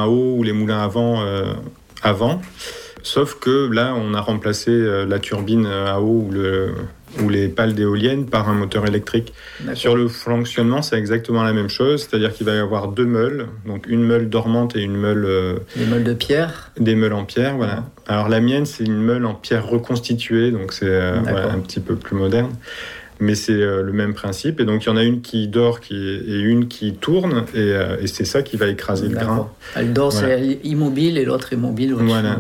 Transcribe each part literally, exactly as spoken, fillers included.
moulins à eau ou les moulins à vent euh, avant. Sauf que là, on a remplacé euh, la turbine à eau ou, le, ou les pales d'éoliennes par un moteur électrique. D'accord. Sur le fonctionnement, c'est exactement la même chose, c'est-à-dire qu'il va y avoir deux meules, donc une meule dormante et une meule... Euh, des meules de pierre. Des meules en pierre, voilà. Mmh. Alors la mienne, c'est une meule en pierre reconstituée, donc c'est euh, voilà, un petit peu plus moderne. Mais c'est euh, le même principe. Et donc, il y en a une qui dort qui, et une qui tourne. Et, euh, et c'est ça qui va écraser D'accord. le grain. Elle dort, voilà. C'est immobile, et l'autre est mobile. Voilà.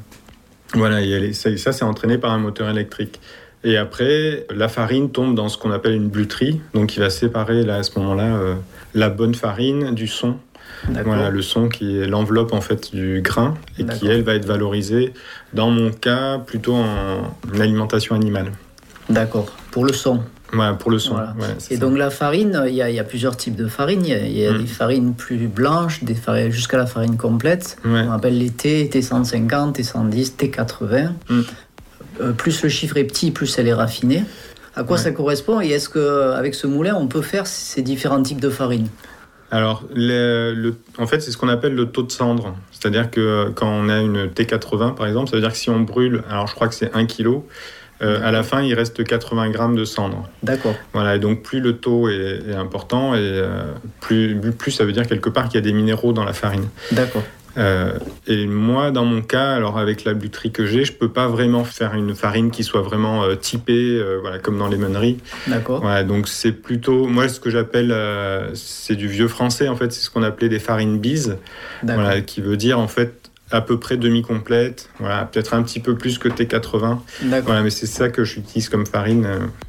Voilà, et elle est, ça, ça, c'est entraîné par un moteur électrique. Et après, la farine tombe dans ce qu'on appelle une bluterie. Donc, il va séparer, là, à ce moment-là, euh, la bonne farine du son. D'accord. Voilà, le son qui est l'enveloppe, en fait, du grain. Et D'accord. qui, elle, va être valorisée, dans mon cas, plutôt en alimentation animale. D'accord, pour le son. Voilà, pour le son. Voilà. Ouais, et ça. Donc la farine, il y, y a plusieurs types de farine. Il y a, y a mmh. des farines plus blanches, des farines, jusqu'à la farine complète. Ouais. On appelle les T, T cent cinquante, T cent dix, T quatre-vingts. Mmh. Euh, plus le chiffre est petit, plus elle est raffinée. À quoi ouais. ça correspond et est-ce qu'avec ce moulin, on peut faire ces différents types de farine ? Alors, le, le, en fait, c'est ce qu'on appelle le taux de cendre. C'est-à-dire que quand on a une T quatre-vingts, par exemple, ça veut dire que si on brûle, alors je crois que c'est un kilo, Euh, à la fin, il reste quatre-vingts grammes de cendre. D'accord. Voilà, et donc plus le taux est, est important, et euh, plus, plus ça veut dire quelque part qu'il y a des minéraux dans la farine. D'accord. Euh, et moi, dans mon cas, alors avec la buterie que j'ai, je peux pas vraiment faire une farine qui soit vraiment euh, typée, euh, voilà, comme dans les meuneries. D'accord. Voilà, donc c'est plutôt, moi, ce que j'appelle, euh, c'est du vieux français, en fait, c'est ce qu'on appelait des farines bises, voilà, qui veut dire, en fait, à peu près demi-complète, voilà, peut-être un petit peu plus que T quatre-vingts. D'accord. Voilà, mais c'est ça que j'utilise comme farine.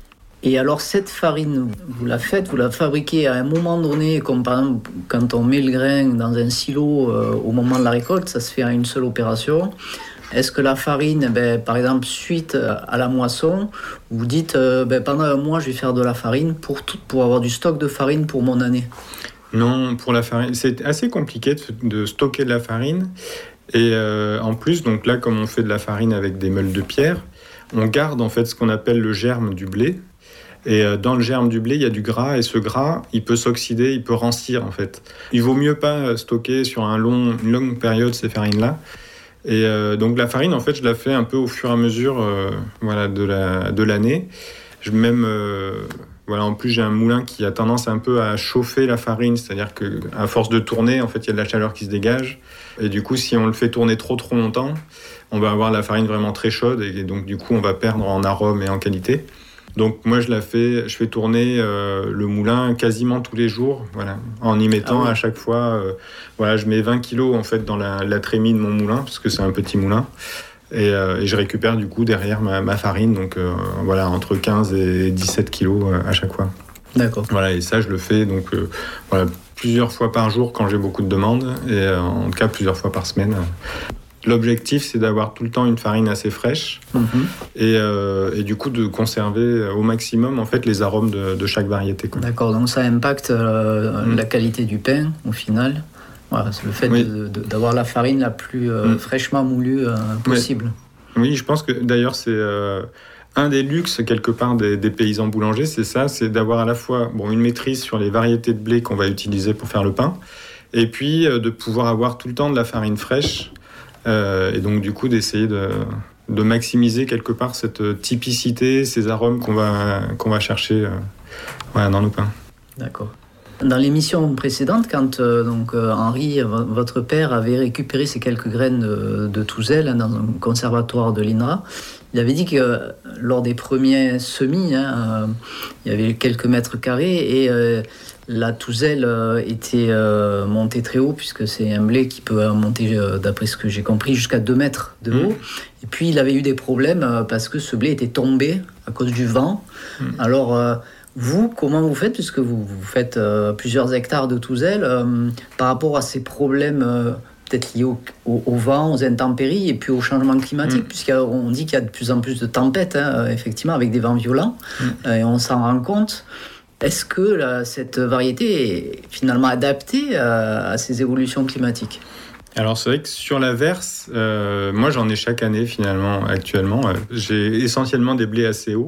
Et alors cette farine, vous la faites, vous la fabriquez à un moment donné, comme par exemple quand on met le grain dans un silo euh, au moment de la récolte, ça se fait en une seule opération. Est-ce que la farine, ben, par exemple, suite à la moisson, vous dites euh, ben, pendant un mois je vais faire de la farine pour, tout, pour avoir du stock de farine pour mon année ? Non, pour la farine, c'est assez compliqué de, de stocker de la farine. Et euh, en plus, donc là, comme on fait de la farine avec des meules de pierre, on garde en fait ce qu'on appelle le germe du blé. Et euh, dans le germe du blé, il y a du gras, et ce gras, il peut s'oxyder, il peut rancir en fait. Il vaut mieux pas stocker sur un long, une longue période ces farines-là. Et euh, donc la farine, en fait, je la fais un peu au fur et à mesure, euh, voilà, de la de l'année. Je même euh, Voilà, en plus, j'ai un moulin qui a tendance un peu à chauffer la farine, c'est-à-dire qu'à force de tourner, en fait, il y a de la chaleur qui se dégage. Et du coup, si on le fait tourner trop trop longtemps, on va avoir la farine vraiment très chaude et donc du coup, on va perdre en arôme et en qualité. Donc moi, je la fais, je fais tourner euh, le moulin quasiment tous les jours, voilà, en y mettant ah oui. à chaque fois, euh, voilà, je mets vingt kilos en fait dans la, la trémie de mon moulin parce que c'est un petit moulin. Et, euh, et je récupère du coup derrière ma, ma farine, donc euh, voilà, entre quinze et dix-sept kilos euh, à chaque fois. D'accord. Voilà, et ça je le fais donc euh, voilà, plusieurs fois par jour quand j'ai beaucoup de demandes, et euh, en tout cas plusieurs fois par semaine. L'objectif, c'est d'avoir tout le temps une farine assez fraîche mmh. et, euh, et du coup de conserver au maximum en fait les arômes de, de chaque variété, quoi. D'accord, donc ça impacte euh, mmh. la qualité du pain au final. Voilà, c'est le fait oui. de, de, d'avoir la farine la plus euh, mmh. fraîchement moulue euh, possible. Oui. oui, je pense que d'ailleurs c'est euh, un des luxes quelque part des, des paysans boulangers, c'est ça, c'est d'avoir à la fois bon, une maîtrise sur les variétés de blé qu'on va utiliser pour faire le pain, et puis euh, de pouvoir avoir tout le temps de la farine fraîche, euh, et donc du coup d'essayer de, de maximiser quelque part cette typicité, ces arômes qu'on va, qu'on va chercher euh, voilà, dans nos pains. D'accord. Dans l'émission précédente, quand euh, donc, euh, Henri, v- votre père, avait récupéré ces quelques graines de, de Touzel hein, dans un conservatoire de l'I N R A, il avait dit que euh, lors des premiers semis, hein, euh, il y avait quelques mètres carrés et euh, la Touzel euh, était euh, montée très haut, puisque c'est un blé qui peut monter, euh, d'après ce que j'ai compris, jusqu'à deux mètres de haut. Mmh. Et puis il avait eu des problèmes euh, parce que ce blé était tombé à cause du vent. Mmh. Alors... Euh, Vous, comment vous faites, puisque vous, vous faites euh, plusieurs hectares de Touzel, euh, par rapport à ces problèmes euh, peut-être liés au, au, au vent, aux intempéries et puis au changement climatique, mmh. puisqu'on dit qu'il y a de plus en plus de tempêtes, hein, effectivement, avec des vents violents, mmh. euh, et on s'en rend compte. Est-ce que là, cette variété est finalement adaptée à, à ces évolutions climatiques ? Alors c'est vrai que sur la verse, euh, moi j'en ai chaque année finalement actuellement. Euh, j'ai essentiellement des blés assez hauts.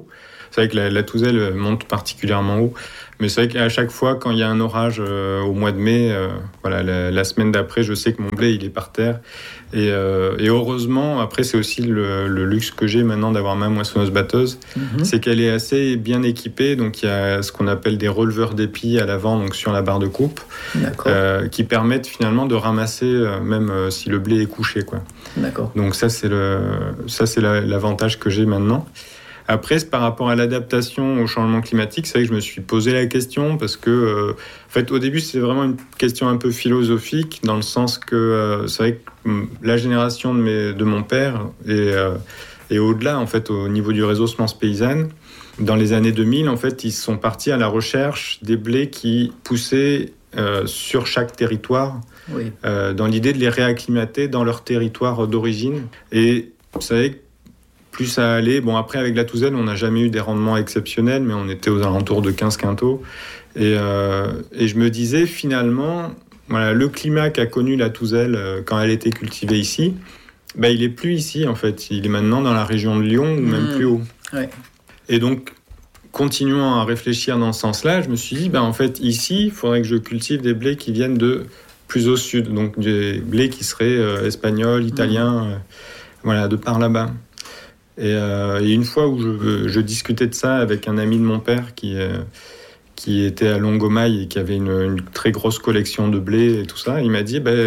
C'est vrai que la, la touzelle monte particulièrement haut. Mais c'est vrai qu'à chaque fois, quand il y a un orage euh, au mois de mai, euh, voilà, la, la semaine d'après, je sais que mon blé, il est par terre. Et, euh, et heureusement, après, c'est aussi le, le luxe que j'ai maintenant d'avoir ma moissonneuse-batteuse, mm-hmm. c'est qu'elle est assez bien équipée. Donc, il y a ce qu'on appelle des releveurs d'épis à l'avant, donc sur la barre de coupe, euh, qui permettent finalement de ramasser, euh, même euh, si le blé est couché, quoi. D'accord. Donc, ça, c'est, le, ça, c'est la, l'avantage que j'ai maintenant. Après, c'est par rapport à l'adaptation au changement climatique, c'est vrai que je me suis posé la question parce que, euh, en fait, au début, c'est vraiment une question un peu philosophique dans le sens que euh, c'est vrai que la génération de, mes, de mon père et, euh, et au-delà, en fait, au niveau du réseau semences paysannes, dans les années deux mille, en fait, ils sont partis à la recherche des blés qui poussaient euh, sur chaque territoire, oui. euh, dans l'idée de les réacclimater dans leur territoire d'origine. Et vous savez, plus ça allait. Bon, après, avec la touzelle, on n'a jamais eu des rendements exceptionnels, mais on était aux alentours de quinze quintaux. Et, euh, et je me disais, finalement, voilà, le climat qu'a connu la touzelle euh, quand elle était cultivée ici, bah, il n'est plus ici, en fait. Il est maintenant dans la région de Lyon, ou même mmh. plus haut. Ouais. Et donc, continuant à réfléchir dans ce sens-là, je me suis dit, bah, en fait, ici, il faudrait que je cultive des blés qui viennent de plus au sud. Donc, des blés qui seraient euh, espagnols, italiens, mmh. euh, voilà, de par là-bas. Et, euh, et une fois où je, je discutais de ça avec un ami de mon père qui, euh, qui était à Longomaille et qui avait une, une très grosse collection de blé et tout ça, il m'a dit bah,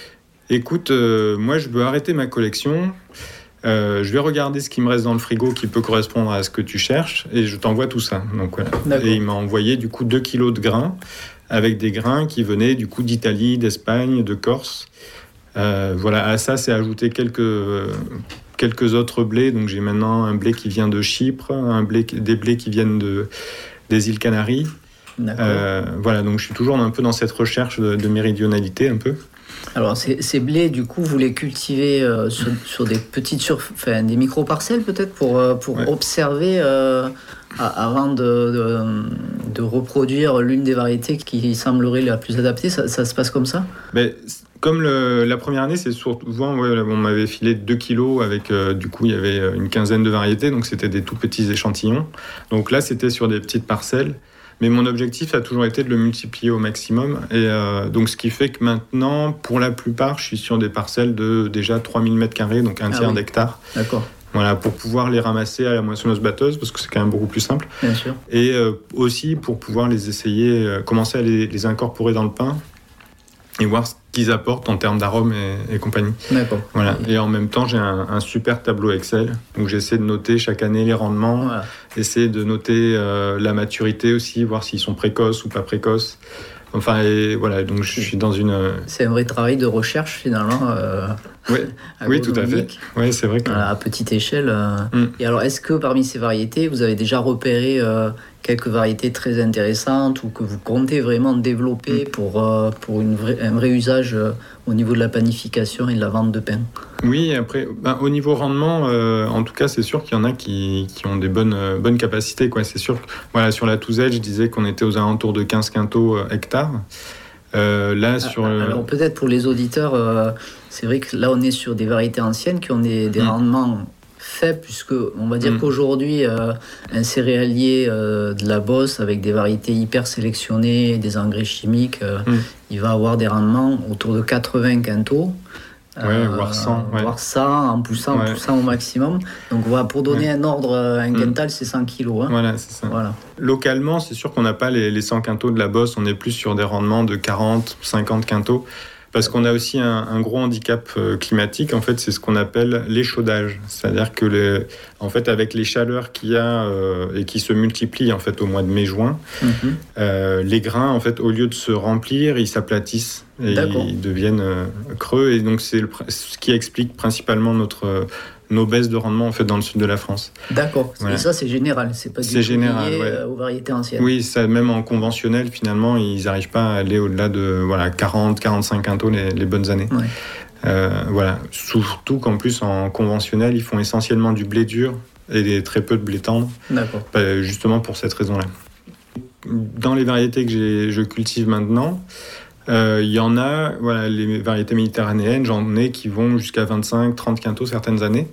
« Écoute, euh, moi je veux arrêter ma collection, euh, je vais regarder ce qui me reste dans le frigo qui peut correspondre à ce que tu cherches et je t'envoie tout ça. » Donc, voilà. Et il m'a envoyé du coup deux kilos de grains avec des grains qui venaient du coup d'Italie, d'Espagne, de Corse. Euh, voilà, à ça c'est ajouté quelques... Euh, quelques autres blés, donc j'ai maintenant un blé qui vient de Chypre, un blé, des blés qui viennent de, des îles Canaries. Euh, voilà, donc je suis toujours un peu dans cette recherche de, de méridionalité un peu. Alors ces, ces blés, du coup, vous les cultivez euh, sur, sur des petites surf... enfin, des micro-parcelles peut-être pour, euh, pour ouais. observer euh, avant de, de, de reproduire l'une des variétés qui semblerait la plus adaptée. Ça, ça se passe comme ça ? Mais, Comme le, la première année, c'est souvent, ouais, on m'avait filé deux kilos avec, euh, du coup, il y avait une quinzaine de variétés, donc c'était des tout petits échantillons. Donc là, c'était sur des petites parcelles. Mais mon objectif a toujours été de le multiplier au maximum. Et euh, donc, ce qui fait que maintenant, pour la plupart, je suis sur des parcelles de déjà trois mille mètres carrés, donc un ah tiers oui. d'hectare. D'accord. Voilà, pour pouvoir les ramasser à la moissonneuse-batteuse, parce que c'est quand même beaucoup plus simple. Bien sûr. Et euh, aussi pour pouvoir les essayer, euh, commencer à les, les incorporer dans le pain et voir ce qu'ils apportent en termes d'arômes et, et compagnie. D'accord. Voilà. Et en même temps, j'ai un, un super tableau Excel où j'essaie de noter chaque année les rendements, voilà. essayer de noter euh, la maturité aussi, voir s'ils sont précoces ou pas précoces. Enfin, et voilà, donc je suis dans une... C'est un vrai travail de recherche, finalement. Euh, oui, oui, tout à fait. Oui, c'est vrai que... À petite échelle. Euh... Mm. Et alors, est-ce que parmi ces variétés, vous avez déjà repéré euh, quelques variétés très intéressantes ou que vous comptez vraiment développer mm. pour, euh, pour une vraie, un vrai usage euh, au niveau de la panification et de la vente de pain ? Oui, après, ben, au niveau rendement, euh, en tout cas, c'est sûr qu'il y en a qui, qui ont des bonnes, euh, bonnes capacités, quoi. C'est sûr que voilà, sur la touzelle, je disais qu'on était aux alentours de quinze quintaux euh, hectares. Euh, là, sur... Alors, peut-être pour les auditeurs, euh, c'est vrai que là, on est sur des variétés anciennes qui ont des, des mmh. rendements faibles, puisque on va dire mmh. qu'aujourd'hui, euh, un céréalier euh, de la Beauce avec des variétés hyper sélectionnées, des engrais chimiques, euh, mmh. il va avoir des rendements autour de quatre-vingts quintaux. Ouais, euh, voire cent. Ouais. Voire cent, en poussant, ouais. en poussant au maximum. Donc voilà, pour donner ouais. un ordre, un quintal, mmh. c'est cent kilos. Hein. Voilà, c'est ça. Voilà. Localement, c'est sûr qu'on n'a pas les, les cent quintaux de la Beauce, on est plus sur des rendements de quarante, cinquante quintaux. Parce qu'on a aussi un, un gros handicap euh, climatique, en fait, c'est ce qu'on appelle l'échaudage. C'est-à-dire que, les, en fait, avec les chaleurs qu'il y a euh, et qui se multiplient en fait au mois de mai-juin, mm-hmm. euh, les grains, en fait, au lieu de se remplir, ils s'aplatissent et D'accord. ils deviennent euh, creux. Et donc, c'est le, ce qui explique principalement notre euh, nos baisses de rendement en fait dans le sud de la France. D'accord. Voilà. Et ça c'est général, c'est pas du c'est général, lié ouais. aux variétés anciennes. Oui, ça même en conventionnel finalement ils n'arrivent pas à aller au-delà de voilà quarante, quarante-cinq quintaux les, les bonnes années. Ouais. Euh, voilà. Surtout qu'en plus en conventionnel ils font essentiellement du blé dur et des, très peu de blé tendre. D'accord. Bah, justement pour cette raison-là. Dans les variétés que j'ai, je cultive maintenant. Il euh, y en a, voilà, les variétés méditerranéennes, j'en ai qui vont jusqu'à vingt-cinq, trente quintaux certaines années.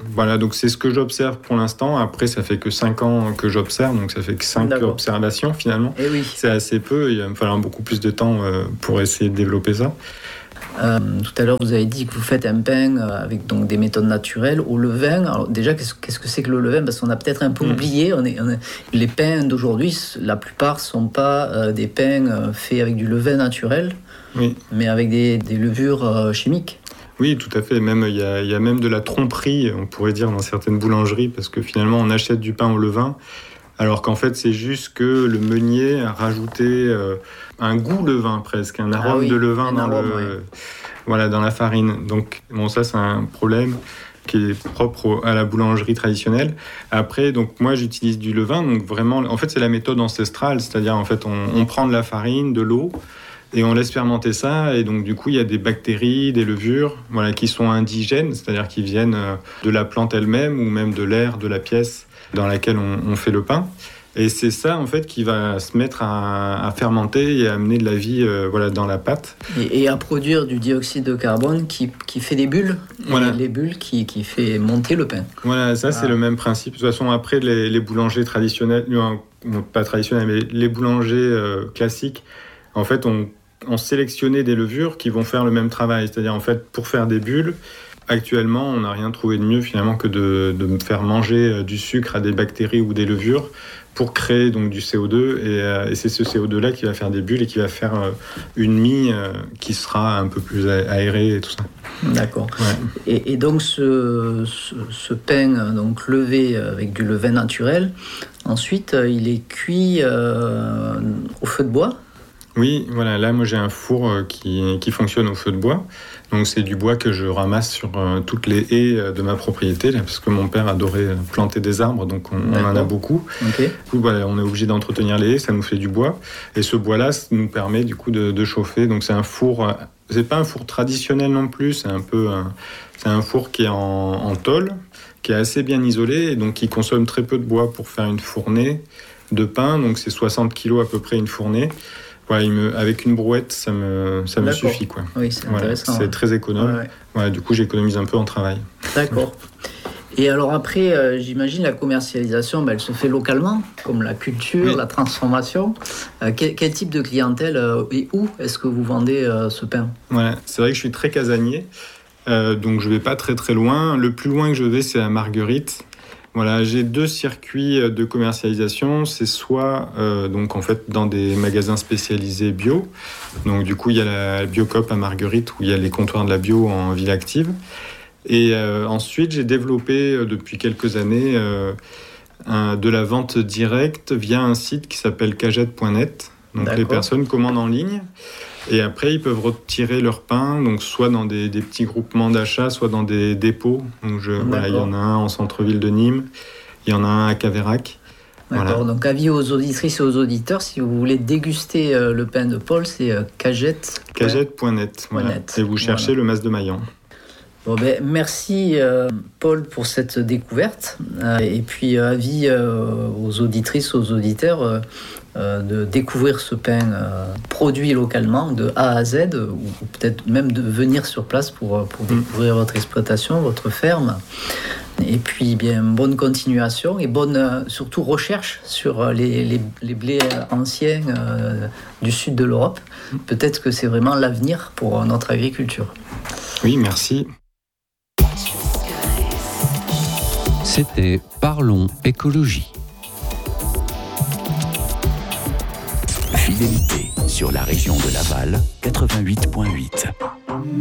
Voilà, donc c'est ce que j'observe pour l'instant. Après, ça fait que cinq ans que j'observe, donc ça fait que cinq D'accord. observations finalement. Et oui. C'est assez peu, il va me falloir beaucoup plus de temps euh, pour essayer de développer ça. Euh, tout à l'heure, vous avez dit que vous faites un pain avec donc des méthodes naturelles au levain. Alors déjà, qu'est-ce, qu'est-ce que c'est que le levain ? Parce qu'on a peut-être un peu mmh. oublié. On est, on est, les pains d'aujourd'hui, la plupart ne sont pas euh, des pains euh, faits avec du levain naturel, oui. mais avec des, des levures euh, chimiques. Oui, tout à fait. Même il y a, il y a même de la tromperie, on pourrait dire, dans certaines boulangeries, parce que finalement, on achète du pain au levain, alors qu'en fait, c'est juste que le meunier a rajouté euh, un goût levain presque, un arôme ah oui, de levain dans, arôme, le, oui. voilà, dans la farine. Donc, bon, ça, c'est un problème qui est propre à la boulangerie traditionnelle. Après, donc moi, j'utilise du levain. Donc vraiment, en fait, c'est la méthode ancestrale, c'est-à-dire en fait, on, on prend de la farine, de l'eau, et on laisse fermenter ça, et donc du coup il y a des bactéries, des levures, voilà, qui sont indigènes, c'est-à-dire qui viennent de la plante elle-même ou même de l'air de la pièce dans laquelle on, on fait le pain. Et c'est ça en fait qui va se mettre à, à fermenter et à amener de la vie euh, voilà, dans la pâte. Et, et à produire du dioxyde de carbone qui, qui fait des bulles, voilà. Et les bulles qui, qui fait monter le pain. Voilà, ça ah. c'est le même principe. De toute façon, après les, les boulangers traditionnels, non, pas traditionnels, mais les boulangers euh, classiques, en fait on on sélectionnait des levures qui vont faire le même travail. C'est-à-dire, en fait, pour faire des bulles, actuellement, on n'a rien trouvé de mieux, finalement, que de, de faire manger du sucre à des bactéries ou des levures pour créer donc du C O deux. Et, euh, et c'est ce C O deux-là qui va faire des bulles et qui va faire euh, une mie euh, qui sera un peu plus aérée et tout ça. D'accord. Ouais. Et, et donc, ce, ce, ce pain donc, levé avec du levain naturel, ensuite, il est cuit euh, au feu de bois ? Oui, voilà, là, moi, j'ai un four qui, qui fonctionne au feu de bois. Donc, c'est du bois que je ramasse sur euh, toutes les haies de ma propriété, là, parce que mon père adorait planter des arbres, donc on, on en a beaucoup. Okay. Du coup, voilà, on est obligé d'entretenir les haies, ça nous fait du bois. Et ce bois-là, ça nous permet, du coup, de, de chauffer. Donc, c'est un four... Euh, c'est pas un four traditionnel non plus, c'est un peu... Euh, c'est un four qui est en, en tôle, qui est assez bien isolé, et donc qui consomme très peu de bois pour faire une fournée de pain. Donc, c'est soixante kilos à peu près une fournée. Ouais, il me, avec une brouette, ça me, ça me suffit, quoi. Oui, c'est voilà, intéressant. C'est hein. très économe. Ouais, ouais. Ouais, du coup, j'économise un peu en travail. D'accord. Et alors après, euh, j'imagine la commercialisation, ben, elle se fait localement, comme la culture, oui. la transformation. Euh, quel, quel type de clientèle euh, et où est-ce que vous vendez euh, ce pain ? Voilà, c'est vrai que je suis très casanier, euh, donc je ne vais pas très très loin. Le plus loin que je vais, c'est à Marguerite. Voilà, j'ai deux circuits de commercialisation. C'est soit euh, donc en fait dans des magasins spécialisés bio. Donc du coup il y a la Biocoop à Marguerite où il y a les comptoirs de la bio en ville active. Et euh, ensuite j'ai développé euh, depuis quelques années euh, un, de la vente directe via un site qui s'appelle cagette point net. Donc D'accord. les personnes commandent en ligne. Et après, ils peuvent retirer leur pain, donc soit dans des, des petits groupements d'achat, soit dans des dépôts. Donc je, voilà, il y en a un en centre-ville de Nîmes, il y en a un à Caveyrac. D'accord, voilà. Donc avis aux auditrices et aux auditeurs, si vous voulez déguster euh, le pain de Paul, c'est euh, cagette. cagette point net, voilà. Et vous cherchez voilà. le mas de Maillan. Bon ben, merci euh, Paul pour cette découverte. Euh, et puis euh, avis euh, aux auditrices, aux auditeurs, euh, euh, de découvrir ce pain euh, produit localement de A à Z, ou, ou peut-être même de venir sur place pour, pour découvrir mmh. votre exploitation, votre ferme. Et puis bien bonne continuation et bonne euh, surtout recherche sur les, les, les blés anciens euh, du sud de l'Europe. Mmh. Peut-être que c'est vraiment l'avenir pour notre agriculture. Oui, merci. C'était Parlons écologie. Fidélité sur la région de Laval, quatre-vingt-huit virgule huit.